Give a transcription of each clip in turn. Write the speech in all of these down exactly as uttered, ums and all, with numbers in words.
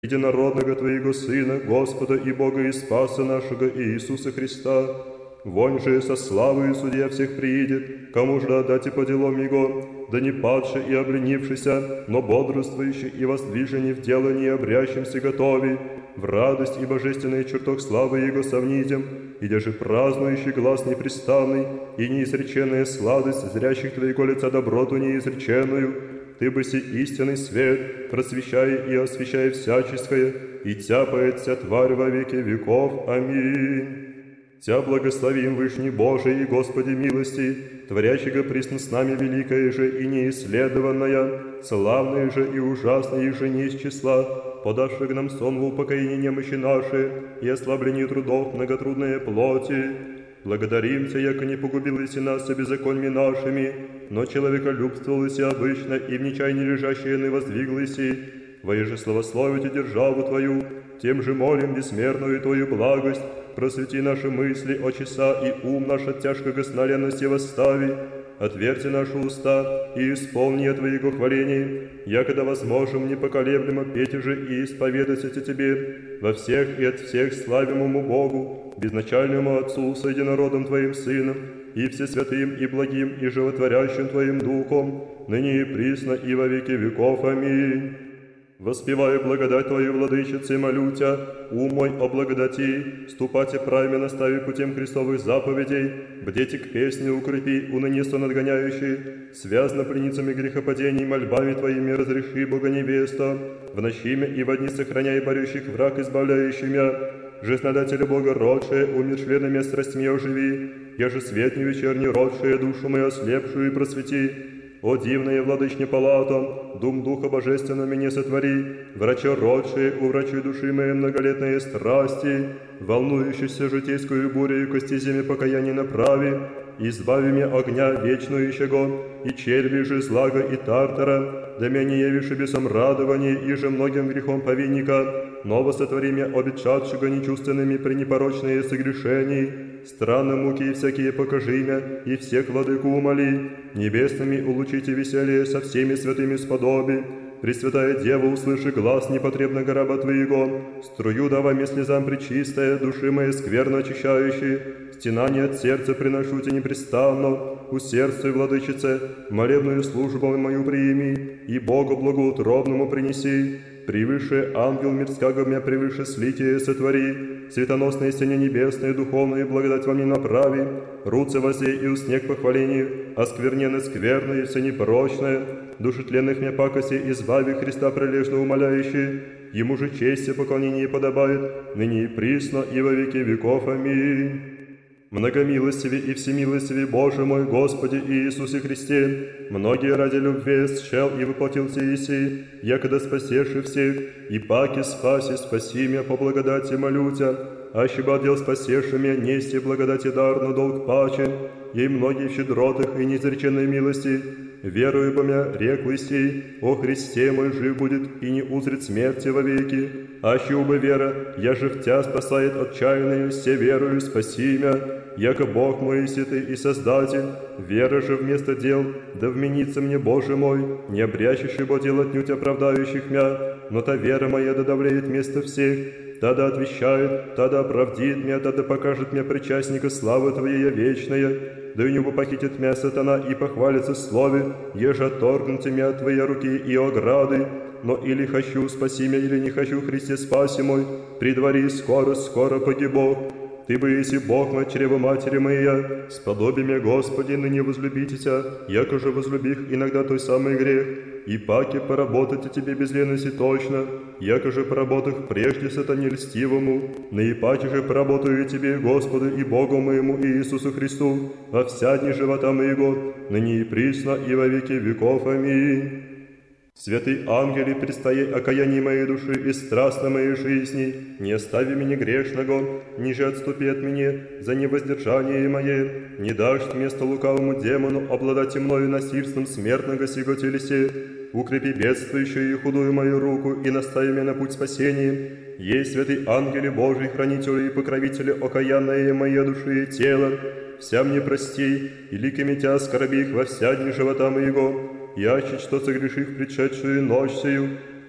единородного Твоего Сына, Господа и Бога и Спаса нашего Иисуса Христа, вонь же со славою судья всех приидет, кому же отдать и по делам Его, да не падший и обленившийся, но бодрствующий и воздвиженный в делании обрящимся готови, в радость и божественный чертог славы Его совнидем, и даже празднующий глаз непрестанный, и неизреченная сладость зрящих Твоего лица доброту неизреченную, Ты бы си истинный свет, просвещая и освещая всяческое, и тяпает вся тварь во веки веков. Аминь. Тя благословим Вышний Божий и Господи милости, творящего присно с нами великое же и неисследованное, славное же и ужасное же не из числа, подавших нам сон в упокоение немощи наши и ослабление трудов многотрудной плоти. Благодарим Тя, яко не погубилась нас беззаконьми нашими, но человеколюбствовалась обычно и в нечаянии лежащие не воздвиглась, воеже славословите державу Твою, тем же молим бессмертную Твою благость, просвети наши мысли, очеса и ум наш от тяжкого сна ленности восстави, отверти наши уста и исполни Твоего хваления, якогда возможем непоколеблемо петь же и исповедать о Тебе во всех и от всех славимому Богу, безначальному Отцу с единородом Твоим Сыном, и всесвятым и благим и животворящим Твоим Духом, ныне и присно и во веки веков. Аминь. Воспевая благодать Твою, Владычице, молю Тя, ум мой о благодати, ступайте правильно настави путем Христовых заповедей, бдете к песне укрепи, уныне сон отгоняющий, связно пленницами грехопадений, мольбами Твоими разреши, Бога невеста, в ночиме и во дни сохраняй борющих враг, избавляющий мя, жизнодателя Бога родшее, умершленными страстьми оживи, я же свет не вечерний родшее, душу мою ослепшую и просвети. О дивная владычня палата, дум Духа Божественного меня сотвори, врача родшие, уврачуй души моей многолетные страсти, волнующуюся житейскую бурю ко стезями покаяния направи, избави меня огня вечнующего, и черви же злага и тартара, да меня не явишь бесом радования, и же многим грехом повинника, ново сотвори меня обетчатшего нечувственными пренепорочные согрешений, странно муки и всякие покажи меня, и всех владыку умоли, небесными улучите веселье со всеми святыми сподоби, Пресвятая Дева, услыши глаз непотребного раба Твоего, струю давай слезам пречистая, души моей скверно очищающей, стенание от сердца приношу Тебе непрестанно, усердствуй, Владычице, молебную службу мою прими, и Богу благоутробному принеси, превыше ангел мирского меня превыше слитие сотвори, светоносные стене небесные, духовные благодать во мне направи, руце возе и уснег похвалению, оскверненное скверное и все непорочное, души тленных мне пакоси избави Христа прилежно умоляющий, Ему же честь и поклонение подобает, ныне и присно и во веки веков. Аминь. Многомилостивый и всемилостивый Боже мой, Господи Иисусе Христе, многие ради любви счел и воплотил Иси, якогда спасеши всех, и паки спаси, спаси меня по благодати молю Тя, ащеба отдел спасеши меня, нести благодати дар, но долг паче, ей многие в щедротах и неизреченной милости, верую по меня, реклый сей, о Христе мой жив будет и не узрит смерти вовеки, аще убы вера, я же в Тя спасает отчаянные, все верую, спаси меня, яко Бог мой святый и Создатель, вера же вместо дел, да вменится мне, Боже мой, не обрящешь бо дел отнюдь оправдающих мя, но та вера моя да давлеет вместо всех, тогда отвещает, тогда оправдит меня, тогда покажет мне причастника славы Твоей вечная, да у него похитит меня сатана и похвалится в слове, еже отторгнуты меня от Твоей руки и ограды, но или хочу спаси меня, или не хочу, Христе спаси мой, предвари скоро, скоро погибу. Ты бы, если Бог мой, чрево матери моя, сподоби меня, Господи, ныне возлюбите Тя, яко же возлюбих иногда той самый грех, и паки поработать о Тебе без лености точно, яко же поработах прежде сатане льстивому, наипаче же поработаю Тебе, Господу и Богу моему Иисусу Христу, во вся дни живота моего, ныне и присно и во веки веков. Аминь. Святый ангели, предстоей окаяние моей души и страстно моей жизни, не остави меня грешного, ниже отступи от меня за невоздержание мое, не дашь место лукавому демону обладать мною насильством смертного сего телесе, укрепи бедствующую и худую мою руку и настави меня на путь спасения. Ей, святый ангели Божий, хранителю и покровителю окаянное моей души и тела, вся мне прости, и ликами Тя оскорби их во вся дни живота моего, яще что согрешив предшедшую ночь сию,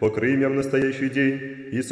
покрый меня в настоящий день, и